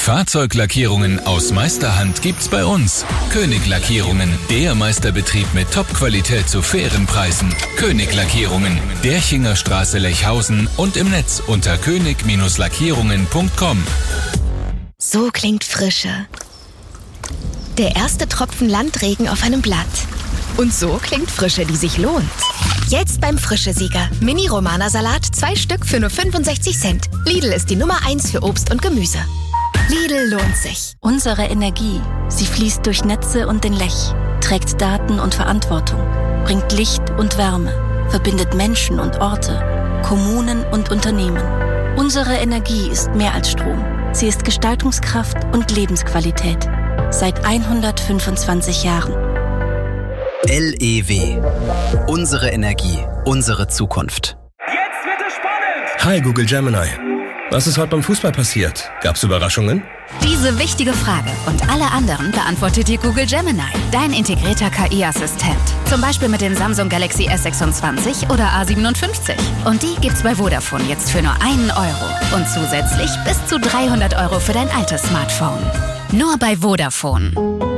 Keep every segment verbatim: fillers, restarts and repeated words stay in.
Fahrzeuglackierungen aus Meisterhand gibt's bei uns. König Lackierungen, der Meisterbetrieb mit Top-Qualität zu fairen Preisen. König Lackierungen, Derchinger Straße Lechhausen und im Netz unter könig Lackierungen punkt com. So klingt Frische. Der erste Tropfen Landregen auf einem Blatt. Und so klingt Frische, die sich lohnt. Jetzt beim Frische-Sieger. Mini-Romana-Salat, zwei Stück für nur fünfundsechzig Cent. Lidl ist die Nummer eins für Obst und Gemüse. Lidl lohnt sich. Unsere Energie, sie fließt durch Netze und den Lech, trägt Daten und Verantwortung, bringt Licht und Wärme, verbindet Menschen und Orte, Kommunen und Unternehmen. Unsere Energie ist mehr als Strom. Sie ist Gestaltungskraft und Lebensqualität. Seit hundertfünfundzwanzig Jahren. L E W. Unsere Energie, unsere Zukunft. Jetzt wird es spannend! Hi Google Gemini. Was ist heute beim Fußball passiert? Gab's Überraschungen? Diese wichtige Frage und alle anderen beantwortet dir Google Gemini, dein integrierter K I-Assistent. Zum Beispiel mit dem Samsung Galaxy S sechsundzwanzig oder A siebenundfünfzig. Und die gibt's bei Vodafone jetzt für nur einen Euro. Und zusätzlich bis zu dreihundert Euro für dein altes Smartphone. Nur bei Vodafone.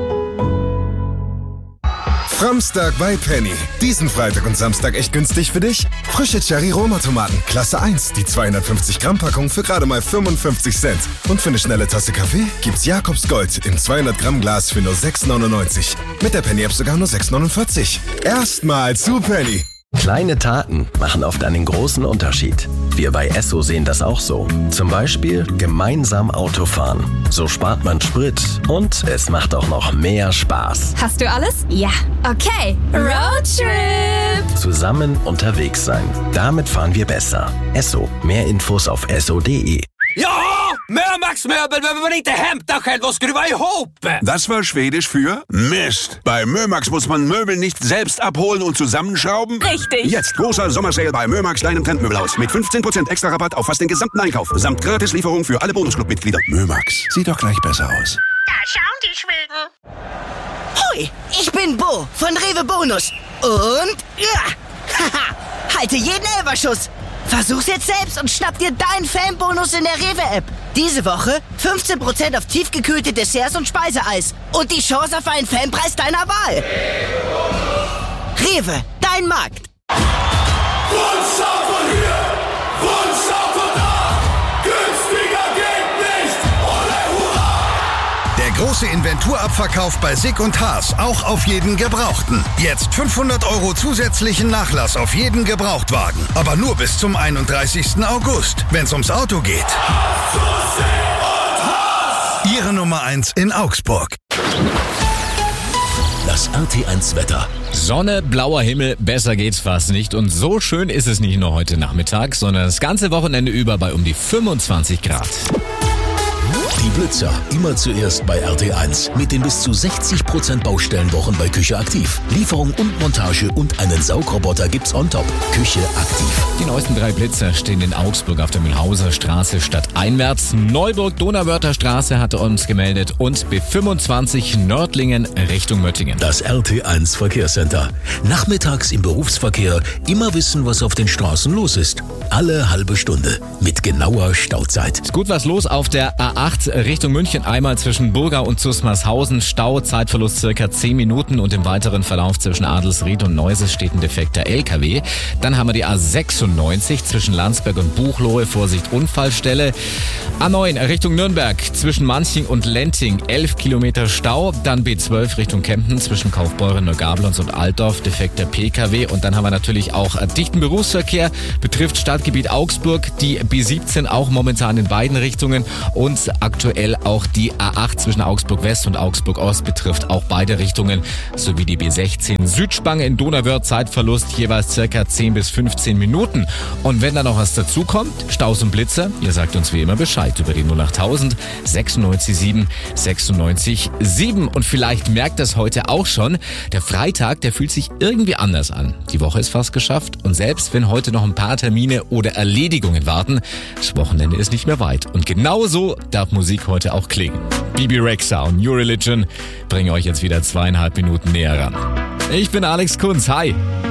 Framstag bei Penny. Diesen Freitag und Samstag echt günstig für dich. Frische Cherry-Roma-Tomaten, Klasse eins, die zweihundertfünfzig Gramm Packung für gerade mal fünfundfünfzig Cent. Und für eine schnelle Tasse Kaffee gibt's Jakobs Gold im zweihundert Gramm Glas für nur sechs neunundneunzig. Mit der Penny-App sogar nur sechs neunundvierzig. Erstmal zu Penny. Kleine Taten machen oft einen großen Unterschied. Wir bei Esso sehen das auch so. Zum Beispiel gemeinsam Auto fahren. So spart man Sprit und es macht auch noch mehr Spaß. Hast du alles? Ja. Okay. Roadtrip! Zusammen unterwegs sein. Damit fahren wir besser. Esso. Mehr Infos auf esso punkt de. Ja! Mömax-Möbel, wenn wir nicht Hemdachel, was skruva ihop! Das war Schwedisch für Mist. Bei Mömax muss man Möbel nicht selbst abholen und zusammenschrauben. Richtig. Jetzt großer Sommersale bei Mömax kleinem Trendmöbelhaus mit fünfzehn Prozent extra Rabatt auf fast den gesamten Einkauf. Samt Gratislieferung für alle Bonusclub-Mitglieder. Mömax, sieht doch gleich besser aus. Da schauen die Schweden. Hoi, ich bin Bo von Rewe Bonus. Und ja, haha, halte jeden Elferschuss. Versuch's jetzt selbst und schnapp dir deinen Fanbonus in der Rewe-App. Diese Woche fünfzehn Prozent auf tiefgekühlte Desserts und Speiseeis. Und die Chance auf einen Fanpreis deiner Wahl. Rewe, dein Markt. Wunschau von hier, Wunschau von da. Günstiger geht nicht. Ole hurra! Der große Inventurabverkauf bei Sick und Haas, auch auf jeden Gebrauchten. Jetzt fünfhundert Euro zusätzlichen Nachlass auf jeden Gebrauchtwagen. Aber nur bis zum einunddreißigsten August, wenn's ums Auto geht. Ihre Nummer eins in Augsburg. Das R T eins Wetter. Sonne, blauer Himmel, besser geht's fast nicht. Und so schön ist es nicht nur heute Nachmittag, sondern das ganze Wochenende über bei um die fünfundzwanzig Grad. Die Blitzer, immer zuerst bei R T eins. Mit den bis zu sechzig Prozent Baustellenwochen bei Küche Aktiv. Lieferung und Montage und einen Saugroboter gibt's on top. Küche Aktiv. Die neuesten drei Blitzer stehen in Augsburg auf der Mühlhauser Straße stadteinwärts. Neuburg-Donauwörther Straße hatte uns gemeldet und B fünfundzwanzig Nördlingen Richtung Möttingen. Das R T eins Verkehrscenter. Nachmittags im Berufsverkehr immer wissen, was auf den Straßen los ist. Alle halbe Stunde mit genauer Stauzeit. Ist gut was los auf der A acht Richtung München. Einmal zwischen Burgau und Zusmarshausen. Stau, Zeitverlust circa zehn Minuten und im weiteren Verlauf zwischen Adelsried und Neuses steht ein defekter L K W. Dann haben wir die A sechsundneunzig zwischen Landsberg und Buchloe. Vorsicht, Unfallstelle. A neun Richtung Nürnberg zwischen Manching und Lenting. elf Kilometer Stau. Dann B zwölf Richtung Kempten zwischen Kaufbeuren, Neugablonz und Altdorf. Defekter P K W. Und dann haben wir natürlich auch dichten Berufsverkehr. Betrifft Stadtgebiet Augsburg. Die B siebzehn auch momentan in beiden Richtungen. Und aktuell auch die A acht zwischen Augsburg West und Augsburg Ost betrifft auch beide Richtungen, sowie die B sechzehn Südspange in Donauwörth, Zeitverlust jeweils circa zehn bis fünfzehn Minuten. Und wenn da noch was dazu kommt, Staus und Blitzer, ihr sagt uns wie immer Bescheid über die null achttausend sechsundneunzig sieben sechsundneunzig sieben. Und vielleicht merkt das heute auch schon, der Freitag, der fühlt sich irgendwie anders an. Die Woche ist fast geschafft und selbst wenn heute noch ein paar Termine oder Erledigungen warten, das Wochenende ist nicht mehr weit. Und genauso darf Musik heute auch klingen. Bibi Rexha und New Religion bringen euch jetzt wieder zweieinhalb Minuten näher ran. Ich bin Alex Kunz, hi!